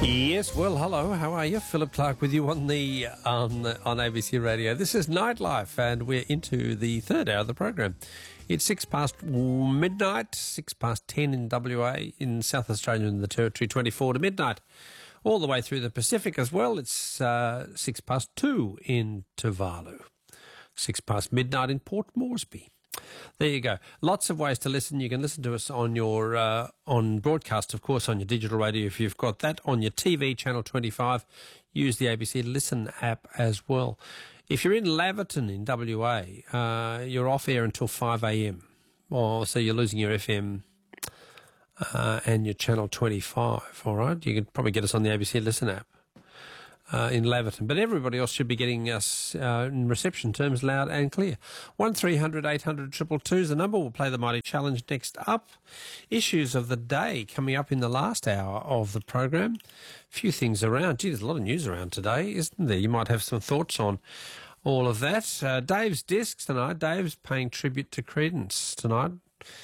Yes, well, hello, how are you? Philip Clark with you on ABC Radio. This is Nightlife, and we're into the third hour of the program. It's 6 past midnight, 6 past 10 in WA, in South Australia and the Territory, 24 to midnight. All the way through the Pacific as well, it's 6 past 2 in Tuvalu, 6 past midnight in Port Moresby. There you go. Lots of ways to listen. You can listen to us on your on broadcast, of course, on your digital radio if you've got that. On your TV, Channel 25, use the ABC Listen app as well. If you're in Laverton in WA, you're off air until 5 a.m. So you're losing your FM and your Channel 25, all right? You can probably get us on the ABC Listen app in Laverton. But everybody else should be getting us in reception terms loud and clear. 1300 800 222 is the number. We'll play the Mighty Challenge next up. Issues of the day coming up in the last hour of the program. A few things around. Gee, there's a lot of news around today, isn't there? You might have some thoughts on all of that. Dave's Discs tonight. Dave's paying tribute to Creedence tonight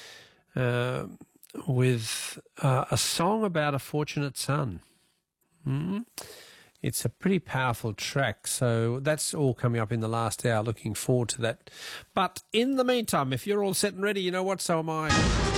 with a song about a fortunate son. It's a pretty powerful track, so that's all coming up in the last hour. Looking forward to that. But in the meantime, if you're all set and ready, you know what, so am I.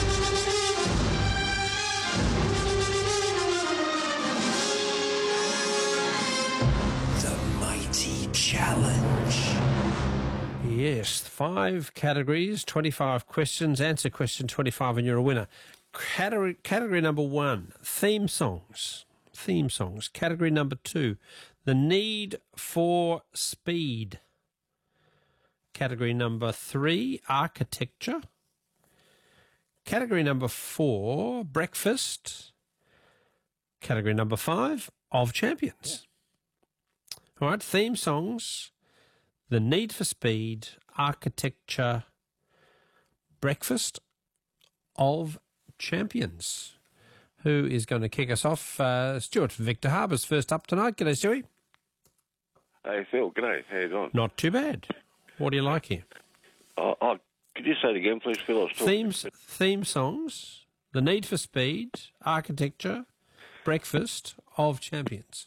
The Mighty Challenge. Yes, 5 categories, 25 questions. Answer question 25 and you're a winner. Category number 1, theme songs. Theme songs. Category number 2, the need for speed. Category number 3, architecture. Category number 4, breakfast. Category number 5, of champions. All right, theme songs, the need for speed, architecture, breakfast, of champions. Who is going to kick us off? Stuart Victor Harbour's first up tonight. G'day, Stewie. Hey, Phil. G'day. How you doing? Not too bad. What do you like here? Could you say it again, please, Phil? Theme songs, the need for speed, architecture, breakfast, of champions.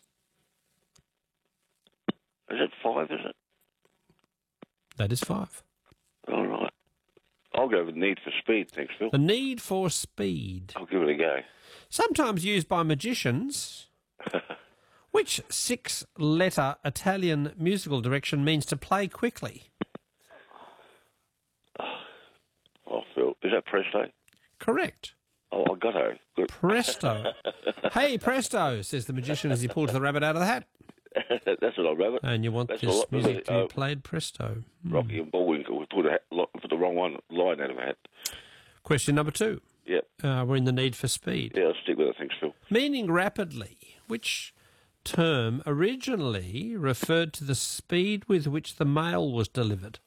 Is it 5, is it? That is 5. All right. I'll go with need for speed, thanks, Phil. The need for speed. I'll give it a go. Sometimes used by magicians. Which 6-letter Italian musical direction means to play quickly? Oh, Phil, is that presto? Correct. Oh, I got it. Good. Presto. Hey, presto, says the magician as he pulls the rabbit out of the hat. That's what I rabbit. And you want this music to be played presto. Rocky and Bullwinkle, we put the wrong line out of a hat. Question number 2. Yep. We're in the need for speed. Yeah, I'll stick with it, thanks, Phil. Meaning rapidly, which term originally referred to the speed with which the mail was delivered?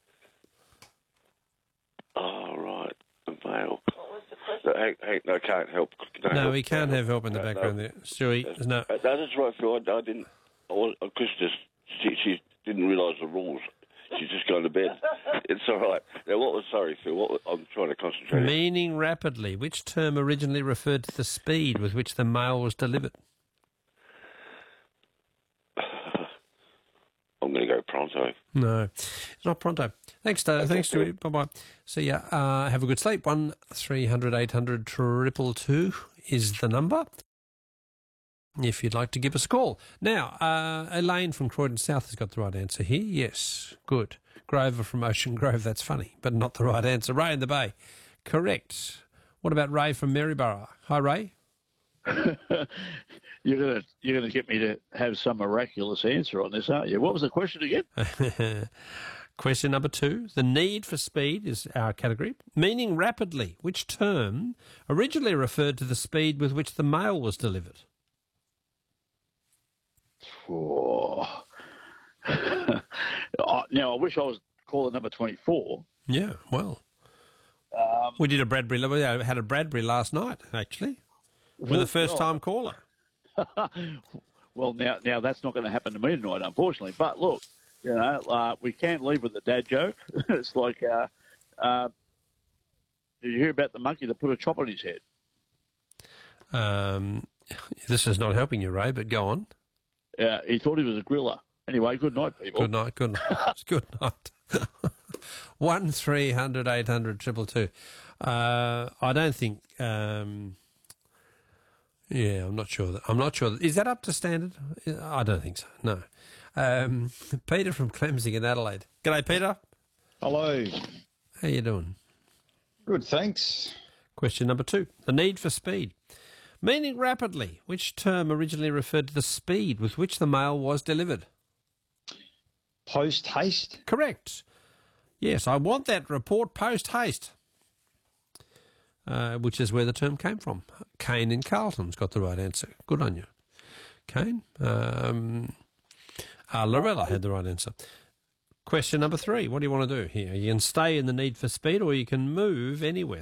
Oh, right. The mail. Hey, no, can't help. No, we can't have help in the background there. Stewie, there's no... No, that's right, Phil. I didn't... She didn't realise the rules. She's just going to bed. It's all right. Now, sorry, Phil, I'm trying to concentrate. Meaning rapidly, which term originally referred to the speed with which the mail was delivered? I'm going to go pronto. No, it's not pronto. Thanks, Dave. Okay, Thanks, Stewie. Bye-bye. See ya. Have a good sleep. 1300 800 222 is the number if you'd like to give us a call. Now, Elaine from Croydon South has got the right answer here. Yes, good. Grover from Ocean Grove, that's funny, but not the right answer. Ray in the Bay, correct. What about Ray from Maryborough? Hi, Ray. You're gonna get me to have some miraculous answer on this, aren't you? What was the question again? Question number 2. The need for speed is our category. Meaning rapidly, which term originally referred to the speed with which the mail was delivered? Oh. Now, I wish I was caller number 24. Yeah, well. We did a Bradbury. We had a Bradbury last night, actually, with a first-time caller. Well, now that's not going to happen to me tonight, unfortunately. But look, we can't leave with the dad joke. It's like, did you hear about the monkey that put a chop on his head? This is not helping you, Ray, but go on. He thought he was a griller. Anyway, good night, people. Good night. Good night. Good night. 1300 800 222. I don't think. I'm not sure. I'm not sure. Is that up to standard? I don't think so. No. Peter from Clemsing in Adelaide. G'day, Peter. Hello. How you doing? Good, thanks. Question number 2. The need for speed. Meaning rapidly, which term originally referred to the speed with which the mail was delivered? Post haste? Correct. Yes, I want that report post haste, which is where the term came from. Kane in Carlton's got the right answer. Good on you, Kane. Lorella had the right answer. Question number 3. What do you want to do here? You can stay in the need for speed or you can move anywhere.